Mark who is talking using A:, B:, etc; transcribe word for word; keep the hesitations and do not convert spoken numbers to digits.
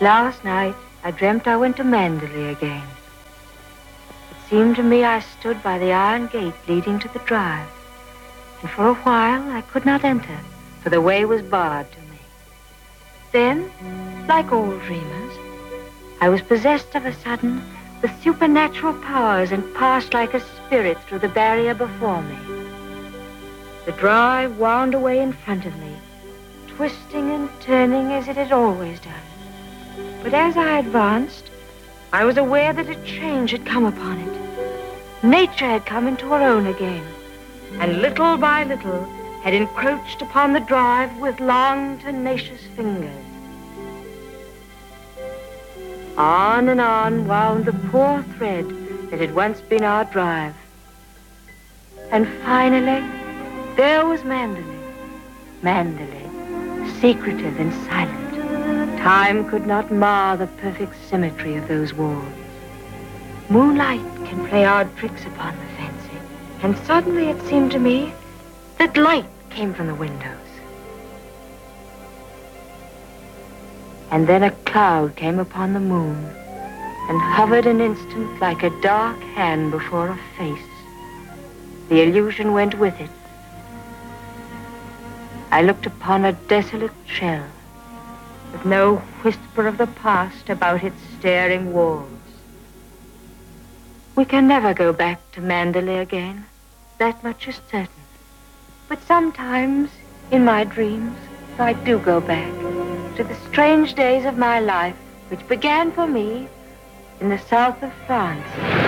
A: Last night, I dreamt I went to Manderley again. It seemed to me I stood by the iron gate leading to the drive, and for a while I could not enter, for the way was barred to me. Then, like all dreamers, I was possessed of a sudden with supernatural powers and passed like a spirit through the barrier before me. The drive wound away in front of me, twisting and turning as it had always done. But as I advanced, I was aware that a change had come upon it. Nature had come into her own again, and little by little had encroached upon the drive with long, tenacious fingers. On and on wound the poor thread that had once been our drive. And finally, there was Manderley. Manderley, secretive and silent. Time could not mar the perfect symmetry of those walls. Moonlight can play odd tricks upon the fancy, and suddenly it seemed to me that light came from the windows. And then a cloud came upon the moon and hovered an instant like a dark hand before a face. The illusion went with it. I looked upon a desolate shell with no whisper of the past about its staring walls. We can never go back to Manderley again. That much is certain. But sometimes, in my dreams, I do go back to the strange days of my life, which began for me in the south of France.